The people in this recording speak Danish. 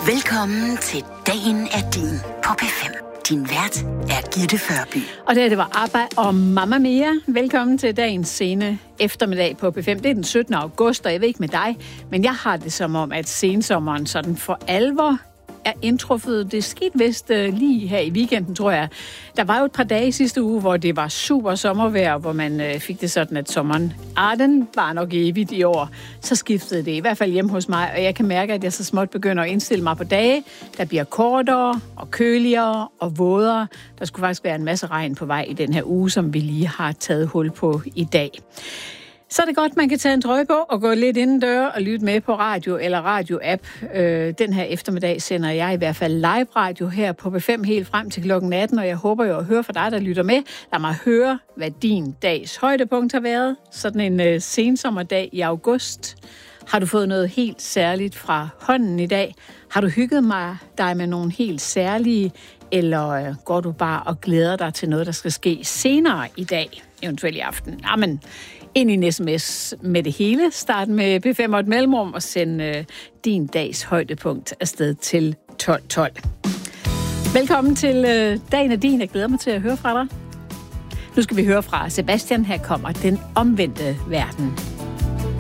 Velkommen til Dagen er din på P5. Din vært er Gitte Førby. Og det var ABBA og Mamma Mia. Velkommen til dagens sene eftermiddag på P5. Det er den 17. august, og jeg ved ikke med dig, men jeg har det som om, at sensommeren sådan for alvor er indtruffet. Det skete vist lige her i weekenden, tror jeg. Der var jo et par dage i sidste uge, hvor det var super sommervejr, hvor man fik det sådan, at sommeren, den var nok evigt i år. Så skiftede det i hvert fald hjemme hos mig, og jeg kan mærke, at jeg så småt begynder at indstille mig på dage, der bliver kortere og køligere og vådere. Der skulle faktisk være en masse regn på vej i den her uge, som vi lige har taget hul på i dag. Så er det godt, man kan tage en trøje på og gå lidt indendør og lytte med på radio eller radio-app. Den her eftermiddag sender jeg i hvert fald live radio her på P5 helt frem til klokken 18, og jeg håber jo at høre fra dig, der lytter med. Lad mig høre, hvad din dags højdepunkt har været. Sådan en sensommerdag i august. Har du fået noget helt særligt fra hånden i dag? Har du hygget dig med nogle helt særlige, eller går du bare og glæder dig til noget, der skal ske senere i dag, eventuelt i aften? Jamen, ind i en sms med det hele. Start med P5 og et mellemrum og send din dags højdepunkt afsted til 1212. Velkommen til Dagen er din. Jeg glæder mig til at høre fra dig. Nu skal vi høre fra Sebastian. Her kommer Den omvendte verden.